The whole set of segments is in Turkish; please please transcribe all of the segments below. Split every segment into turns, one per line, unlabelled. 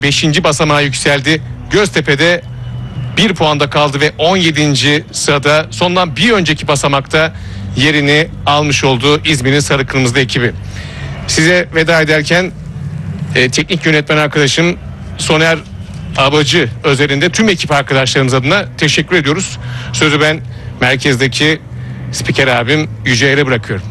5. basamağa yükseldi. Göztepe'de 1 puanda kaldı ve 17. sırada sondan bir önceki basamakta yerini almış oldu İzmir'in sarı kırmızı ekibi. Size veda ederken teknik yönetmen arkadaşım Soner Abacı özelinde tüm ekip arkadaşlarımız adına teşekkür ediyoruz. Sözü ben merkezdeki spiker abim Yücel'e bırakıyorum.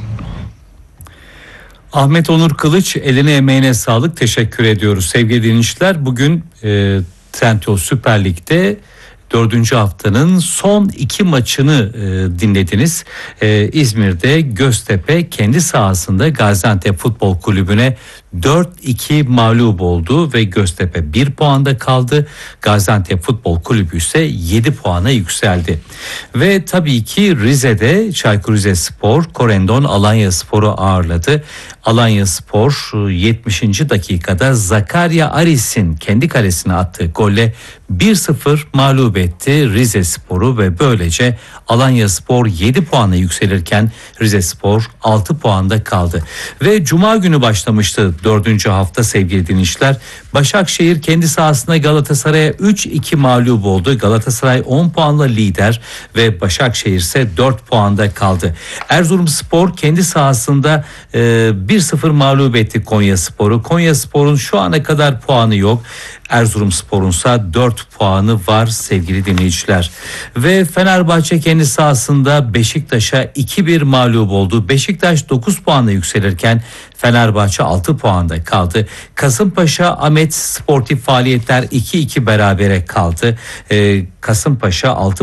Ahmet Onur Kılıç, eline emeğine sağlık, teşekkür ediyoruz. Sevgili dinleyiciler, bugün Trendyol Süper Lig'de 4. haftanın son 2 maçını dinlediniz. İzmir'de Göztepe kendi sahasında Gaziantep Futbol Kulübü'ne 4-2 mağlup oldu ve Göztepe 1 puanda kaldı. Gaziantep Futbol Kulübü ise 7 puana yükseldi. Ve tabii ki Rize'de Çaykur Rizespor Korendon Alanyaspor'u ağırladı. Alanyaspor 70. dakikada Zakaria Aris'in kendi kalesine attığı golle 1-0 mağlup etti Rizespor'u ve böylece Alanyaspor 7 puana yükselirken Rizespor 6 puanda kaldı. Ve Cuma günü başlamıştı 4. hafta sevgili dinleyiciler. Başakşehir kendi sahasında Galatasaray'a 3-2 mağlup oldu. Galatasaray 10 puanla lider ve Başakşehir ise 4 puanda kaldı. Erzurumspor kendi sahasında 1-0 mağlup etti Konyaspor'u. Konyaspor'un şu ana kadar puanı yok. Erzurumspor'un ise 4 puanı var sevgili dinleyiciler. Ve Fenerbahçe kendi sahasında Beşiktaş'a 2-1 mağlup oldu. Beşiktaş 9 puanla yükselirken Fenerbahçe 6 puanda kaldı. Kasımpaşa Ahmet Sportif Faaliyetler 2-2 berabere kaldı. Kasımpaşa 6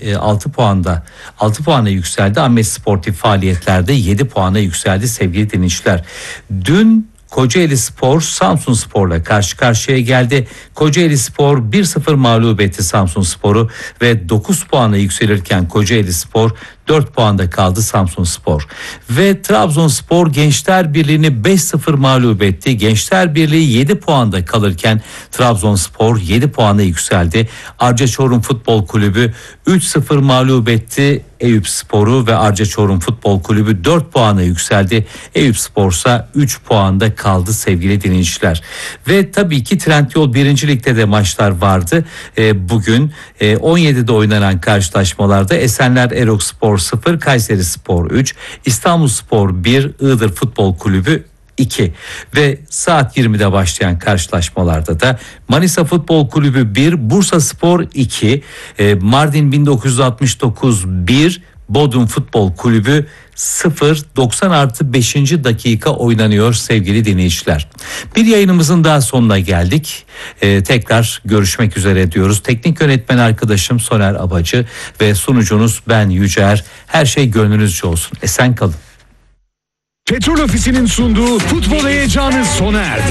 puana yükseldi. Ahmet Sportif Faaliyetler'de 7 puana yükseldi sevgili dinleyiciler. Dün Kocaelispor Samsunspor'la karşı karşıya geldi. Kocaelispor 1-0 mağlup etti Samsunspor'u ve 9 puana yükselirken Kocaelispor 4 puanda kaldı Samsunspor. Ve Trabzonspor Gençler Birliği'ni 5-0 mağlup etti. Gençler Birliği 7 puanda kalırken Trabzonspor 7 puana yükseldi. Arcaçorum Futbol Kulübü 3-0 mağlup etti Eyüpspor'u ve Arcaçorum Futbol Kulübü 4 puana yükseldi. Eyüpspor ise 3 puanda kaldı sevgili dinleyiciler. Ve tabii ki Trendyol 1. Lig'de de maçlar vardı. Bugün 17'de oynanan karşılaşmalarda Esenler Erokspor 0, Kayserispor 3, İstanbulspor 1, Iğdır Futbol Kulübü 2 ve saat 20'de başlayan karşılaşmalarda da Manisa Futbol Kulübü 1, Bursaspor 2, Mardin 1969 1, Bodrum Futbol Kulübü 0, 90+5. dakika oynanıyor sevgili dinleyiciler. Bir yayınımızın daha sonuna geldik. Tekrar görüşmek üzere diyoruz. Teknik yönetmen arkadaşım Soner Abacı ve sunucunuz ben Yücer. Her şey gönlünüzce olsun. Esen kalın.
Petrol Ofisi'nin sunduğu futbol heyecanı sona erdi.